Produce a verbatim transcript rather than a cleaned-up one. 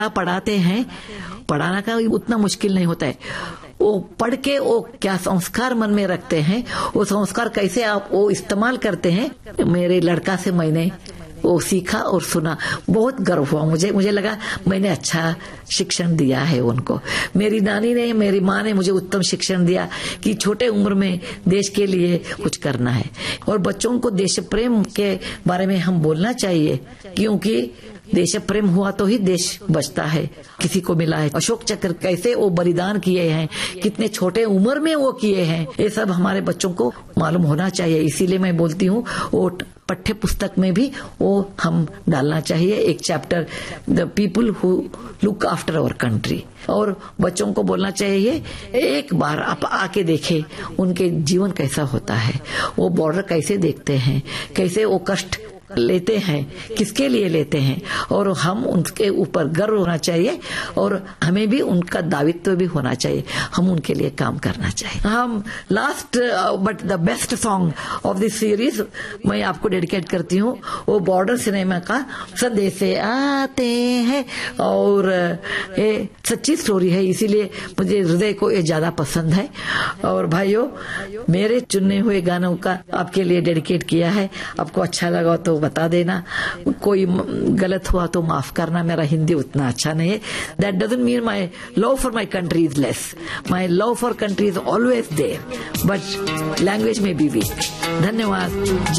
पढ़ाते हैं, पढ़ाना का उतना मुश्किल नहीं होता है। वो पढ़ के वो क्या संस्कार मन में रखते हैं, वो संस्कार कैसे आप वो इस्तेमाल करते हैं। मेरे लड़का से मैंने वो सीखा और सुना, बहुत गर्व हुआ मुझे। मुझे लगा मैंने अच्छा शिक्षण दिया है उनको। मेरी नानी ने, मेरी माँ ने मुझे उत्तम शिक्षण दिया कि छोटे उम्र में देश के लिए कुछ करना है। और बच्चों को देश प्रेम के बारे में हम बोलना चाहिए, क्योंकि देश प्रेम हुआ तो ही देश बचता है। किसी को मिला है अशोक चक्र, कैसे वो बलिदान किए हैं, कितने छोटे उम्र में वो किए हैं, ये सब हमारे बच्चों को मालूम होना चाहिए। इसीलिए मैं बोलती हूँ वो पाठ्य पुस्तक में भी वो हम डालना चाहिए, एक chapter, the people who look after our country. और बच्चों को बोलना चाहिए एक बार आप आके देखें उनके जीवन कैसा होता है, वो बॉर्डर कैसे देखते हैं, कैसे वो कष्ट लेते हैं, किसके लिए लेते हैं, और हम उनके ऊपर गर्व होना चाहिए और हमें भी उनका दायित्व भी होना चाहिए, हम उनके लिए काम करना चाहिए। हम last but the best song of this series मैं आपको डेडिकेट करती हूँ, वो बॉर्डर सिनेमा का संदेश से आते हैं, और ये सच्ची स्टोरी है, इसीलिए मुझे हृदय को ये ज्यादा पसंद है। और भाइयों, मेरे चुने हुए गानों का आपके लिए डेडिकेट किया है, आपको अच्छा लगा तो बता देना, कोई गलत हुआ तो माफ करना, मेरा हिंदी उतना अच्छा नहीं है। That doesn't mean my love for my country is less, my love for country is always there, but language में बी वीक। धन्यवाद।